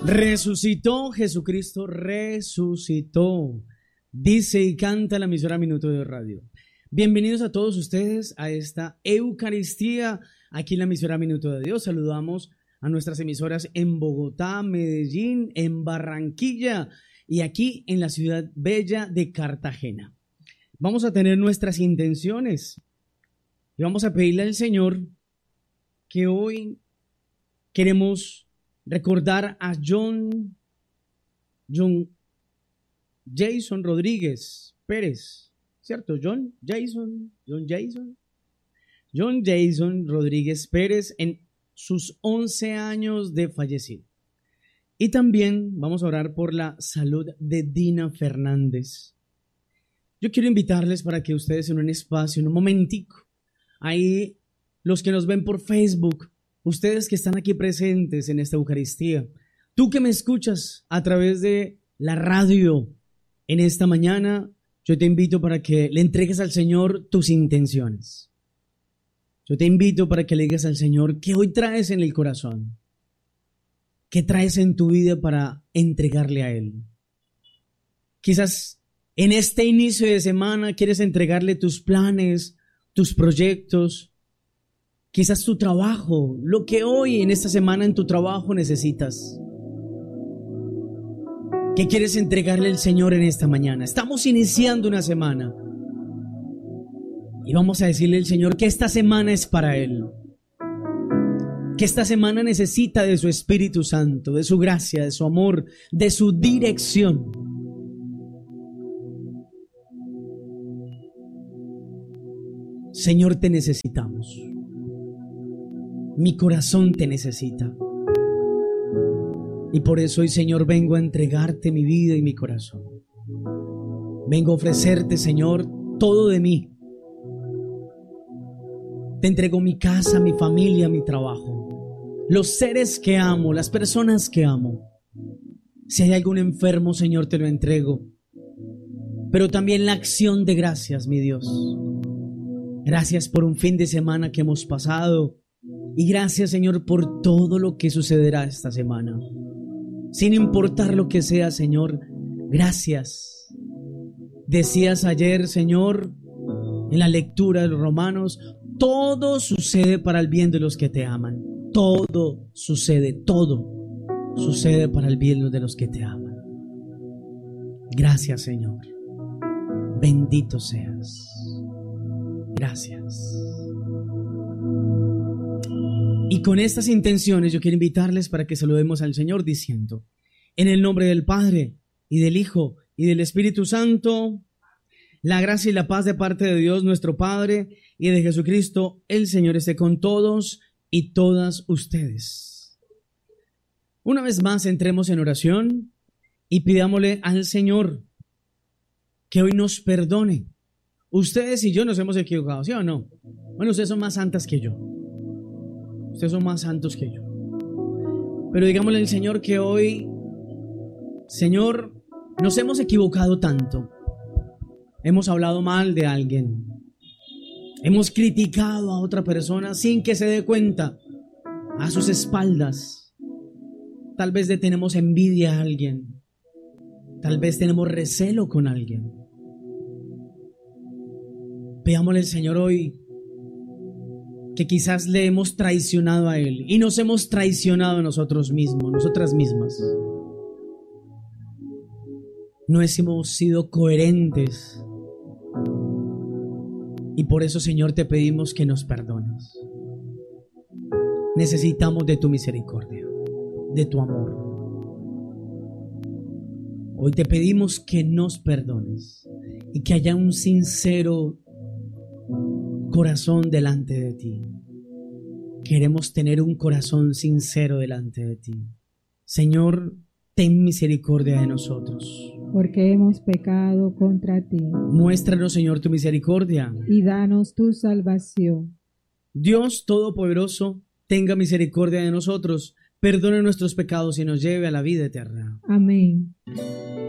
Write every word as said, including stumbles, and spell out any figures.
Resucitó Jesucristo, resucitó. Dice y canta la emisora Minuto de Radio. Bienvenidos a todos ustedes a esta Eucaristía aquí en la emisora Minuto de Dios. Saludamos a nuestras emisoras en Bogotá, Medellín, en Barranquilla y aquí en la ciudad bella de Cartagena. Vamos a tener nuestras intenciones y vamos a pedirle al Señor que hoy queremos recordar a John, John Jason Rodríguez Pérez, ¿cierto? John Jason, John Jason, John Jason Rodríguez Pérez en sus once años de fallecido. Y también vamos a orar por la salud de Dina Fernández. Yo quiero invitarles para que ustedes en un espacio, en un momentico, ahí los que nos ven por Facebook, ustedes que están aquí presentes en esta Eucaristía, tú que me escuchas a través de la radio en esta mañana, yo te invito para que le entregues al Señor tus intenciones. Yo te invito para que le digas al Señor qué hoy traes en el corazón, qué traes en tu vida para entregarle a Él. Quizás en este inicio de semana quieres entregarle tus planes, tus proyectos, quizás tu trabajo, lo que hoy en esta semana en tu trabajo necesitas. ¿Qué quieres entregarle al Señor en esta mañana? Estamos iniciando una semana y vamos a decirle al Señor que esta semana es para Él, que esta semana necesita de su Espíritu Santo, de su gracia, de su amor, de su dirección. Señor, te necesitamos. Mi corazón te necesita. Y por eso hoy, Señor, vengo a entregarte mi vida y mi corazón. Vengo a ofrecerte, Señor, todo de mí. Te entrego mi casa, mi familia, mi trabajo, los seres que amo, las personas que amo. Si hay algún enfermo, Señor, te lo entrego. Pero también la acción de gracias, mi Dios. Gracias por un fin de semana que hemos pasado. Y gracias, Señor, por todo lo que sucederá esta semana. Sin importar lo que sea, Señor, gracias. Decías ayer, Señor, en la lectura de los Romanos, todo sucede para el bien de los que te aman. Todo sucede, todo sucede para el bien de los que te aman. Gracias, Señor. Bendito seas. Gracias. Y con estas intenciones yo quiero invitarles para que saludemos al Señor diciendo: en el nombre del Padre, y del Hijo, y del Espíritu Santo, la gracia y la paz de parte de Dios nuestro Padre y de Jesucristo el Señor esté con todos y todas ustedes. Una vez más entremos en oración y pidámosle al Señor que hoy nos perdone. Ustedes y yo nos hemos equivocado, ¿sí o no? Bueno, ustedes son más santas que yo. Ustedes son más santos que yo. Pero digámosle al Señor que hoy, Señor, nos hemos equivocado tanto. Hemos hablado mal de alguien. Hemos criticado a otra persona sin que se dé cuenta, a sus espaldas. Tal vez le tenemos envidia a alguien. Tal vez tenemos recelo con alguien. Pidámosle al Señor hoy que quizás le hemos traicionado a Él y nos hemos traicionado a nosotros mismos, nosotras mismas. No hemos sido coherentes y por eso, Señor, te pedimos que nos perdones. Necesitamos de tu misericordia, de tu amor. Hoy te pedimos que nos perdones y que haya un sincero corazón delante de ti. Queremos tener un corazón sincero delante de ti. Señor, ten misericordia de nosotros, porque hemos pecado contra ti. Muéstranos, Señor, tu misericordia y danos tu salvación. Dios Todopoderoso, tenga misericordia de nosotros, perdone nuestros pecados y nos lleve a la vida eterna. Amén.